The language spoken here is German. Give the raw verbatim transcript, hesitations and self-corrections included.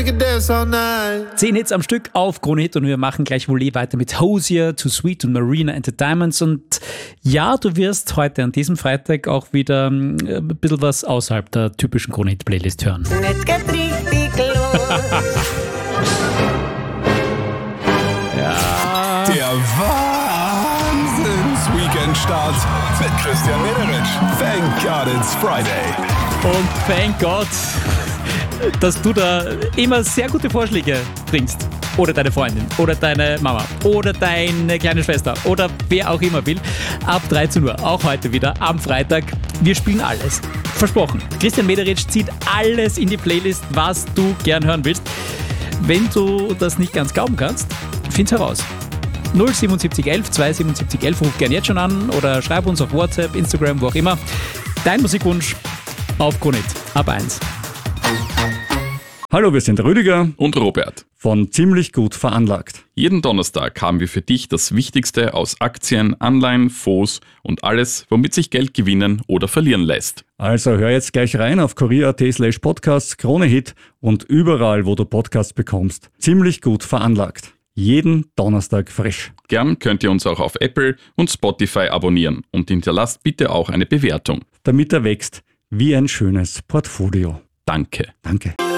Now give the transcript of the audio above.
Zehn Hits am Stück auf Krone Hit und wir machen gleich wohl weiter mit Hosier, Too Sweet und Marina and the Diamonds. Und ja, du wirst heute an diesem Freitag auch wieder ein bisschen was außerhalb der typischen Krone Hit Playlist hören. Ja. Der Wahnsinns-Weekend-Start mit Christian Mederitsch. Thank God it's Friday. Und thank God, dass du da immer sehr gute Vorschläge bringst. Oder deine Freundin, oder deine Mama, oder deine kleine Schwester, oder wer auch immer will. Ab dreizehn Uhr, auch heute wieder, am Freitag. Wir spielen alles. Versprochen. Christian Mederitsch zieht alles in die Playlist, was du gern hören willst. Wenn du das nicht ganz glauben kannst, find's heraus. null siebenundsiebzig elf zweihundertsiebenundsiebzig elf, ruf gern jetzt schon an oder schreib uns auf WhatsApp, Instagram, wo auch immer. Dein Musikwunsch auf Krone Hit. Ab eins. Hallo, wir sind Rüdiger und Robert von Ziemlich gut veranlagt. Jeden Donnerstag haben wir für dich das Wichtigste aus Aktien, Anleihen, Fonds und alles, womit sich Geld gewinnen oder verlieren lässt. Also hör jetzt gleich rein auf kurier.at slash podcasts, Krone Hit und überall, wo du Podcasts bekommst. Ziemlich gut veranlagt. Jeden Donnerstag frisch. Gern könnt ihr uns auch auf Apple und Spotify abonnieren und hinterlasst bitte auch eine Bewertung. Damit er wächst wie ein schönes Portfolio. Danke. Danke.